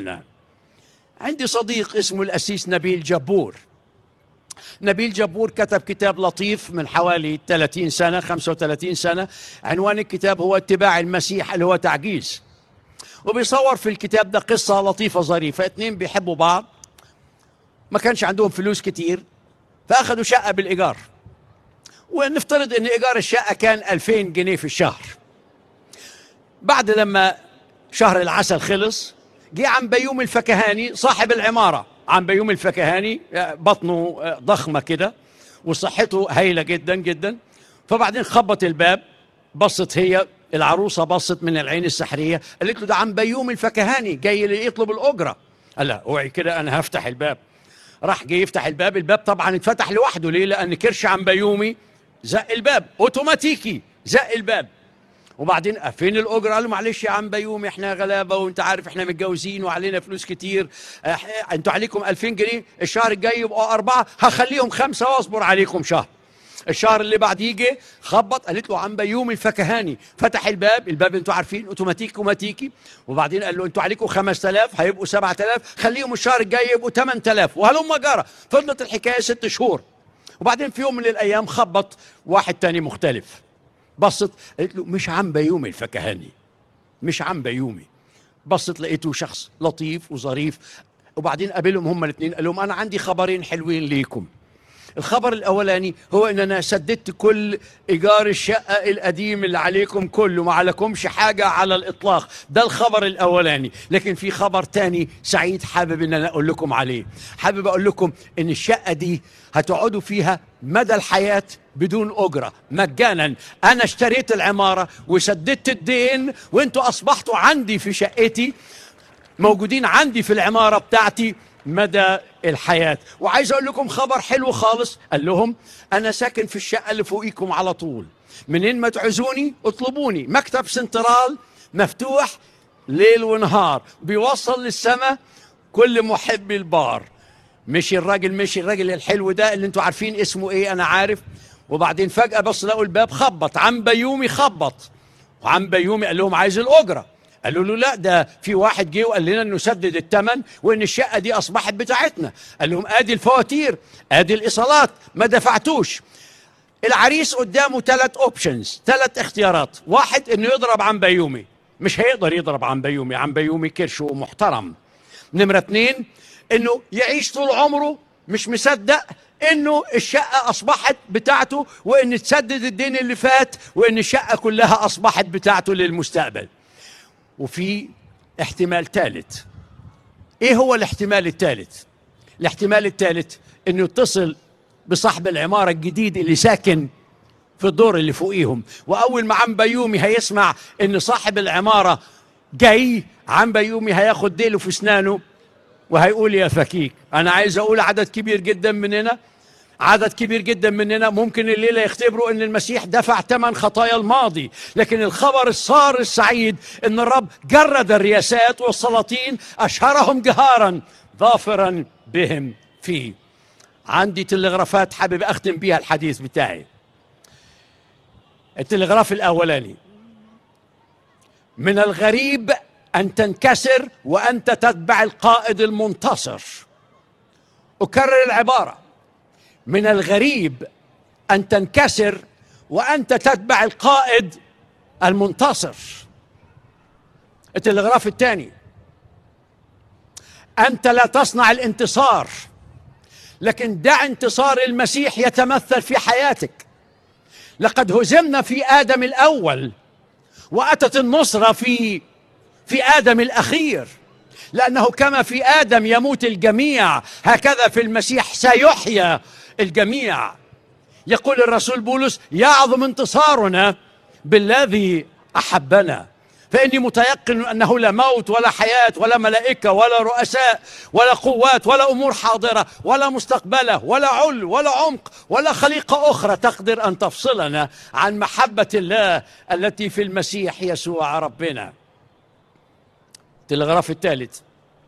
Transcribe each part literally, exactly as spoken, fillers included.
لنا. عندي صديق اسمه الأسيس نبيل جبور. نبيل جبور كتب كتاب لطيف من حوالي ثلاثين سنة خمسة وثلاثين سنة. عنوان الكتاب هو اتباع المسيح اللي هو تعجيز. وبيصور في الكتاب ده قصة لطيفة ظريفة. اتنين بيحبوا بعض، ما كانش عندهم فلوس كتير، فأخذوا شقة بالإيجار. ونفترض ان إيجار الشقة كان ألفين جنيه في الشهر. بعد لما شهر العسل خلص، جه عم بيوم الفكهاني صاحب العمارة. عم بيوم الفكهاني بطنه ضخمة كده وصحته هايلة جدا جدا. فبعدين خبط الباب، بصت هي العروسة، بصت من العين السحرية، قالت له ده عم بيوم الفكهاني جاي يطلب الأجرة. قال لا اوعي كده، أنا هفتح الباب. راح جاي يفتح الباب، الباب طبعا اتفتح لوحده. ليه؟ لأن كرش عم بيومي زق الباب اوتوماتيكي، زق الباب. وبعدين فين الاجره؟ قال له معلش يا عم بيومي، احنا غلابه وانت عارف احنا متجوزين وعلينا فلوس كتير، اه انتوا عليكم ألفين جنيه، الشهر الجاي يبقوا اربعه، هخليهم خمسه واصبر عليكم شهر. الشهر اللي بعديه جه خبط، قالت له عم بيومي الفكهاني، فتح الباب، الباب انتوا عارفين اوتوماتيكي اوتوماتيكي. وبعدين قال له انتوا عليكم خمسة آلاف، هيبقوا سبعة آلاف، خليهم الشهر الجاي يبقوا ثمانية آلاف، وهلم جرى. فضلت الحكايه ست شهور. وبعدين في يوم من الايام خبط واحد تاني مختلف. بصت قالت له مش عم بيومي الفكهاني، مش عم بيومي. بصت لقيته شخص لطيف وظريف. وبعدين قابلهم هما الاثنين، قال لهم انا عندي خبرين حلوين ليكم. الخبر الاولاني هو ان انا سددت كل ايجار الشقه القديم اللي عليكم كله، ما عليكمش حاجه على الاطلاق. ده الخبر الاولاني. لكن في خبر تاني سعيد حابب ان انا اقول لكم عليه. حابب اقول لكم ان الشقه دي هتقعدوا فيها مدى الحياه بدون اجره، مجانا. انا اشتريت العماره وسددت الدين، وانتوا اصبحتوا عندي في شقتي، موجودين عندي في العماره بتاعتي مدى الحياة. وعايز أقول لكم خبر حلو خالص. قال لهم أنا ساكن في الشقة اللي فوقيكم على طول، منين ما تعزوني اطلبوني، مكتب سنترال مفتوح ليل ونهار، بيوصل للسماء كل محبي البار. مشي الراجل، مشي الراجل الحلو ده اللي انتوا عارفين اسمه ايه، أنا عارف. وبعدين فجأة بص لقوا الباب خبط، عم بيومي خبط. وعم بيومي قال لهم عايز الأجرة. قالوا له لا، ده في واحد جه وقال لنا انه سدد الثمن وان الشقه دي اصبحت بتاعتنا. قال لهم ادي الفواتير، ادي الايصالات، ما دفعتوش. العريس قدامه ثلاث اوبشنز، ثلاث اختيارات. واحد انه يضرب عم بيومي، مش هيقدر يضرب عم بيومي، عم بيومي كرشه محترم. نمره اثنين انه يعيش طول عمره مش مصدق انه الشقه اصبحت بتاعته، وان تسدد الدين اللي فات، وان الشقه كلها اصبحت بتاعته للمستقبل. وفي احتمال ثالث. ايه هو الاحتمال الثالث؟ الاحتمال الثالث انه يتصل بصاحب العمارة الجديد اللي ساكن في الدور اللي فوقيهم، واول ما عم بيومي هيسمع ان صاحب العمارة جاي، عم بيومي هياخد ديله في اسنانه وهيقول يا فكيك. انا عايز اقول عدد كبير جدا مننا، عدد كبير جدا مننا ممكن الليلة يختبروا ان المسيح دفع ثمن خطايا الماضي. لكن الخبر السار السعيد ان الرب جرد الرياسات والسلاطين، اشهرهم جهارا ظافرا بهم فيه. عندي تلغرافات حابب اختم بيها الحديث بتاعي. التلغراف الاولاني: من الغريب ان تنكسر وانت تتبع القائد المنتصر. اكرر العبارة: من الغريب أن تنكسر وأنت تتبع القائد المنتصر. التلغراف الثاني: أنت لا تصنع الانتصار، لكن دع انتصار المسيح يتمثل في حياتك. لقد هزمنا في آدم الأول، وأتت النصرة في في آدم الأخير، لأنه كما في آدم يموت الجميع، هكذا في المسيح سيحيا الجميع. يقول الرسول بولس: يعظم انتصارنا بالذي أحبنا. فإني متيقن أنه لا موت ولا حياة ولا ملائكة ولا رؤساء ولا قوات ولا أمور حاضرة ولا مستقبلة ولا علو ولا عمق ولا خليقة أخرى تقدر أن تفصلنا عن محبة الله التي في المسيح يسوع ربنا. التلغراف الثالث: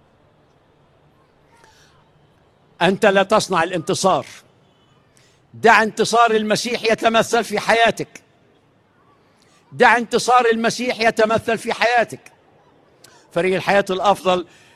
أنت لا تصنع الانتصار، دع انتصار المسيح يتمثل في حياتك. دع انتصار المسيح يتمثل في حياتك. فريق الحياة الأفضل